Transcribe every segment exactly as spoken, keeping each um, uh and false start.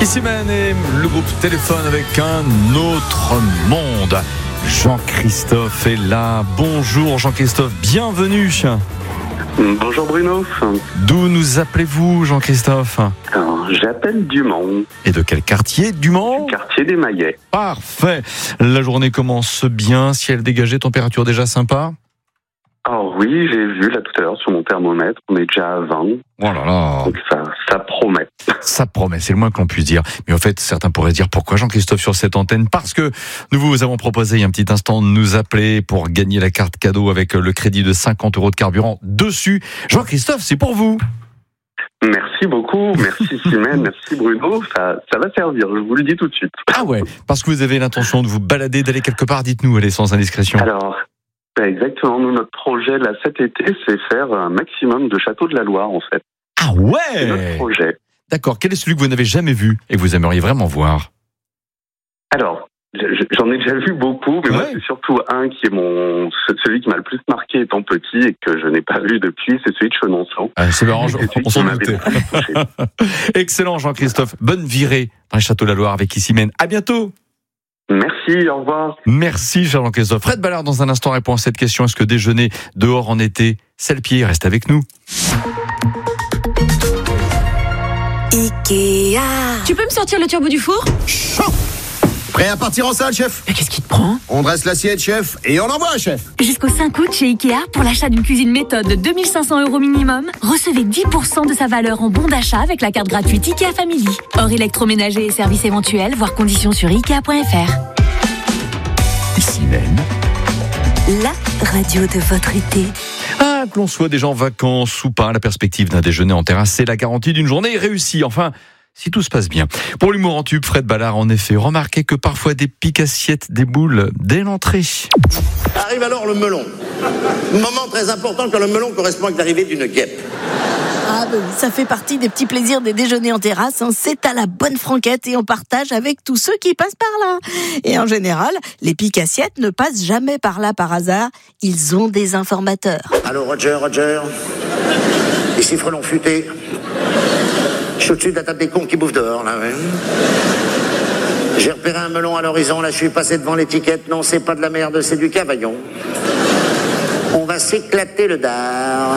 Ici Man et le groupe Téléphone avec un autre monde. Jean-Christophe est là. Bonjour Jean-Christophe, bienvenue. Bonjour Bruno. D'où nous appelez-vous Jean-Christophe? Alors, j'appelle du Mans. Et de quel quartier? Du Mans? Quartier des Maillets. Parfait. La journée commence bien, ciel dégagé, température déjà sympa? Oh oui, j'ai vu là tout à l'heure sur mon thermomètre, on est déjà à vingt. Oh là là. Donc ça, ça promet. Ça promet, c'est le moins que l'on puisse dire. Mais en fait, certains pourraient dire pourquoi Jean-Christophe sur cette antenne? Parce que nous vous avons proposé il y a un petit instant de nous appeler pour gagner la carte cadeau avec le crédit de cinquante euros de carburant dessus. Jean-Christophe, c'est pour vous. Merci beaucoup, merci Simène, merci Bruno, ça, ça va servir, je vous le dis tout de suite. Ah ouais, parce que vous avez l'intention de vous balader, d'aller quelque part, dites-nous, allez, sans indiscrétion. Alors, exactement, nous, notre projet là cet été, c'est faire un maximum de châteaux de la Loire en fait. Ah ouais. C'est notre projet. D'accord, quel est celui que vous n'avez jamais vu et que vous aimeriez vraiment voir? Alors, j'en ai déjà vu beaucoup, mais ouais. Moi c'est surtout un qui est mon celui qui m'a le plus marqué étant petit et que je n'ai pas vu depuis, c'est celui de Chenonceau. Ah, c'est marrant, on s'en doutait. Excellent Jean-Christophe, bonne virée dans les châteaux de la Loire avec Ici Man. À bientôt. Merci, au revoir. Merci Jean-Christophe. Fred Ballard dans un instant répond à cette question. Est-ce que déjeuner dehors en été, c'est le pied? Reste avec nous. Ikea. Tu peux me sortir le turbo du four? Chaud. Prêt à partir en salle, chef? Mais qu'est-ce qui te prend? On dresse l'assiette, chef, et on envoie, chef. Jusqu'au cinq août chez Ikea, pour l'achat d'une cuisine méthode de deux mille cinq cents euros minimum, recevez dix pour cent de sa valeur en bon d'achat avec la carte gratuite Ikea Family. Hors électroménager et services éventuels, voire conditions sur ikea point f r. Ici même, la radio de votre été. Ah, que l'on soit déjà en vacances ou pas, la perspective d'un déjeuner en terrasse, c'est la garantie d'une journée réussie. Enfin, si tout se passe bien. Pour l'humour en tube, Fred Ballard, en effet, remarquez que parfois des piques-assiettes déboulent dès l'entrée. Arrive alors le melon. Moment très important quand le melon correspond avec l'arrivée d'une guêpe. Ah ben oui, ça fait partie des petits plaisirs des déjeuners en terrasse. Hein. C'est à la bonne franquette et on partage avec tous ceux qui passent par là. Et en général, les piques-assiettes ne passent jamais par là par hasard. Ils ont des informateurs. Allô Roger, Roger. Ici Frelon Futé. Je suis au-dessus de la table des cons qui bouffent dehors, là, ouais. J'ai repéré un melon à l'horizon, là, je suis passé devant l'étiquette. Non, c'est pas de la merde, c'est du cavaillon. On va s'éclater le dard.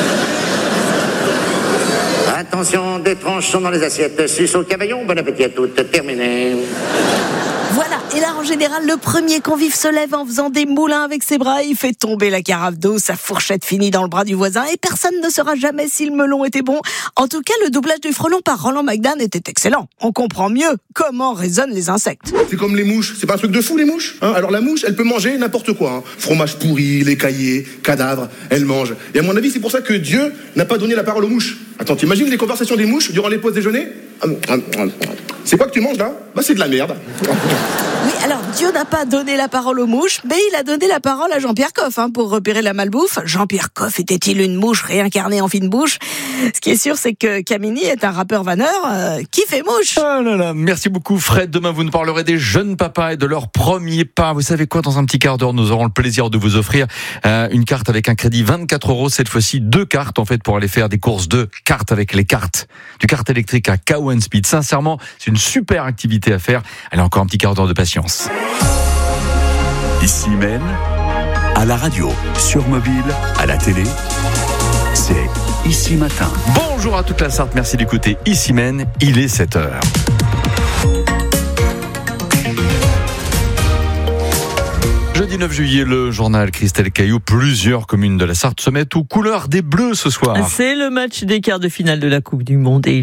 Attention, des tranches sont dans les assiettes. Suce au cavaillon, bon appétit à toutes. Terminé. Voilà, et là en général le premier convive se lève en faisant des moulins avec ses bras, il fait tomber la carafe d'eau, sa fourchette finit dans le bras du voisin et personne ne saura jamais si le melon était bon. En tout cas, le doublage du frelon par Roland McDan était excellent. On comprend mieux comment résonnent les insectes. C'est comme les mouches, c'est pas un truc de fou les mouches hein. Alors la mouche, elle peut manger n'importe quoi, hein. Fromage pourri, lait caillé, cadavre, elle mange. Et à mon avis, c'est pour ça que Dieu n'a pas donné la parole aux mouches. Attends, t'imagines les conversations des mouches durant les pauses déjeuner? C'est quoi que tu manges là? Bah c'est de la merde. Oui, alors Dieu n'a pas donné la parole aux mouches, mais il a donné la parole à Jean-Pierre Coff hein, pour repérer la malbouffe. Jean-Pierre Coff était-il une mouche réincarnée en fine bouche? Ce qui est sûr, c'est que Camini est un rappeur vanneur euh, qui fait mouche. Oh là là, merci beaucoup Fred. Demain, vous nous parlerez des jeunes papas et de leurs premiers pas. Vous savez quoi, dans un petit quart d'heure, nous aurons le plaisir de vous offrir euh, une carte avec un crédit vingt-quatre euros. Cette fois-ci, deux cartes en fait pour aller faire des courses de cartes avec les cartes. Du kart électrique à Cow and Speed. Sincèrement, c'est une super activité à faire. Allez, encore un petit quart d'heure de patience. Ici même, à la radio, sur mobile, à la télé, c'est Ici Matin. Bonjour à toute la Sarthe, merci d'écouter Ici Men, il est sept heures. Jeudi neuf juillet, le journal Christelle Caillou, plusieurs communes de la Sarthe se mettent aux couleurs des Bleus ce soir. C'est le match des quarts de finale de la Coupe du Monde et